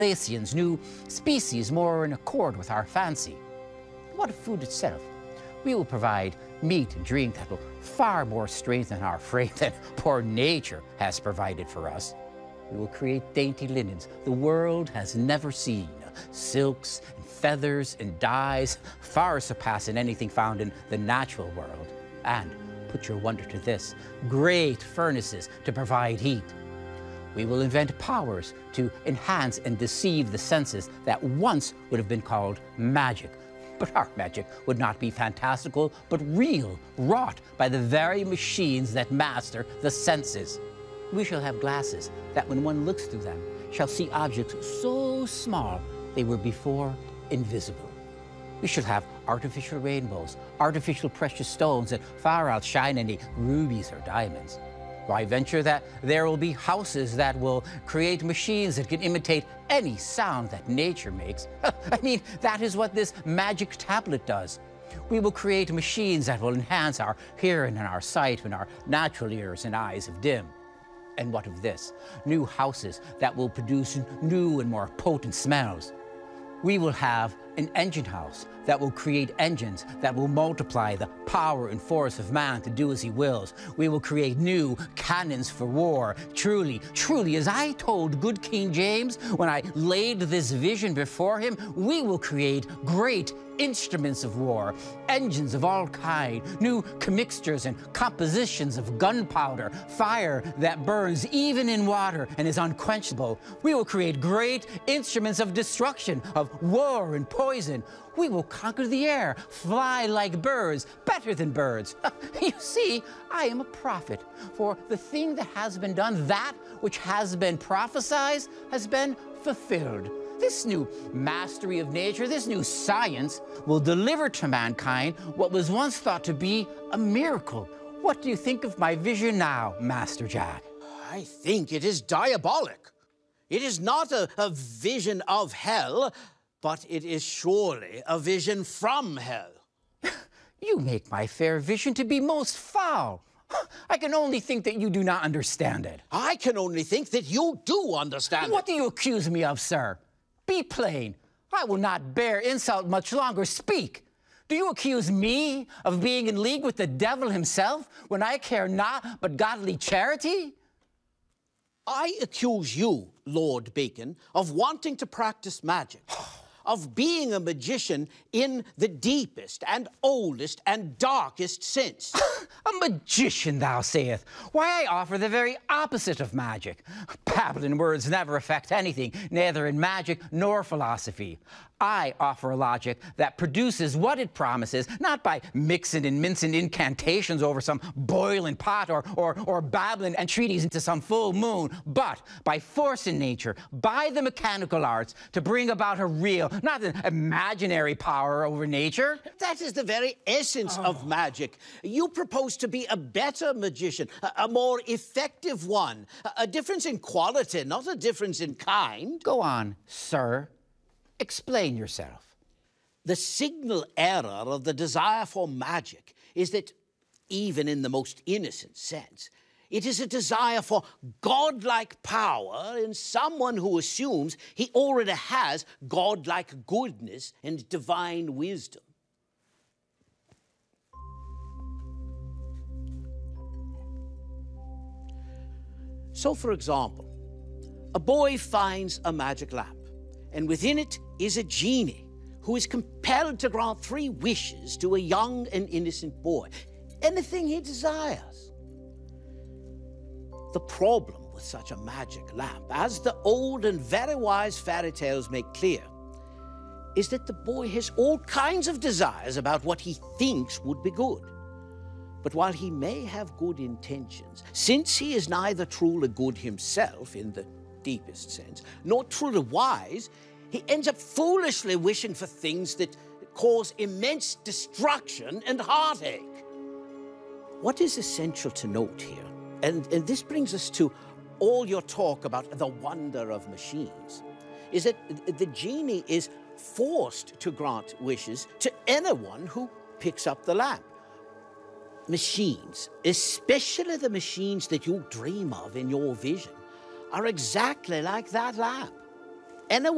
Thalassians, new species more in accord with our fancy. What of food itself? We will provide meat and drink that will far more strengthen our frame than poor nature has provided for us. We will create dainty linens the world has never seen, silks and feathers and dyes far surpassing anything found in the natural world. And, put your wonder to this, great furnaces to provide heat. We will invent powers to enhance and deceive the senses that once would have been called magic. But our magic would not be fantastical, but real, wrought by the very machines that master the senses. We shall have glasses that, when one looks through them, shall see objects so small they were before invisible. We shall have artificial rainbows, artificial precious stones that far outshine any rubies or diamonds. I venture that there will be houses that will create machines that can imitate any sound that nature makes. I mean, that is what this magic tablet does. We will create machines that will enhance our hearing and our sight when our natural ears and eyes have dim. And what of this? New houses that will produce new and more potent smells. We will have an engine house that will create engines that will multiply the power and force of man to do as he wills. We will create new cannons for war. Truly, truly, as I told good King James when I laid this vision before him, we will create great instruments of war, engines of all kind, new commixtures and compositions of gunpowder, fire that burns even in water and is unquenchable. We will create great instruments of destruction, of war and poison. We will conquer the air, fly like birds, better than birds. You see, I am a prophet, for the thing that has been done, that which has been prophesied, has been fulfilled. This new mastery of nature, this new science, will deliver to mankind what was once thought to be a miracle. What do you think of my vision now, Master Jack? I think it is diabolic. It is not a vision of hell, but it is surely a vision from hell. You make my fair vision to be most foul. I can only think that you do not understand it. I can only think that you do understand it. What do you accuse me of, sir? Be plain. I will not bear insult much longer. Speak. Do you accuse me of being in league with the devil himself when I care not but godly charity? I accuse you, Lord Bacon, of wanting to practice magic, of being a magician in the deepest and oldest and darkest sense. A magician, thou sayest? Why, I offer the very opposite of magic. Babbling words never affect anything, neither in magic nor philosophy. I offer a logic that produces what it promises, not by mixing and mincing incantations over some boiling pot or babbling entreaties into some full moon, but by forcing nature, by the mechanical arts, to bring about a real, not an imaginary power over nature. That is the very essence of magic. You propose to be a better magician, a more effective one, a difference in quality, not a difference in kind. Go on, sir. Explain yourself. The signal error of the desire for magic is that, even in the most innocent sense, it is a desire for godlike power in someone who assumes he already has godlike goodness and divine wisdom. So, for example, a boy finds a magic lamp, and within it is a genie who is compelled to grant 3 wishes to a young and innocent boy, anything he desires. The problem with such a magic lamp, as the old and very wise fairy tales make clear, is that the boy has all kinds of desires about what he thinks would be good. But while he may have good intentions, since he is neither truly good himself in the deepest sense, nor truly wise, he ends up foolishly wishing for things that cause immense destruction and heartache. What is essential to note here, and this brings us to all your talk about the wonder of machines, is that the genie is forced to grant wishes to anyone who picks up the lamp. Machines, especially the machines that you dream of in your vision, are exactly like that lamp. Anyone